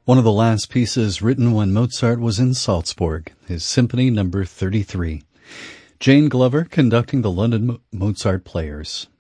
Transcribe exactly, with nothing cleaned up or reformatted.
one of the last pieces written when Mozart was in Salzburg, his Symphony Number thirty-three. Jane Glover conducting the London Mo- Mozart Players.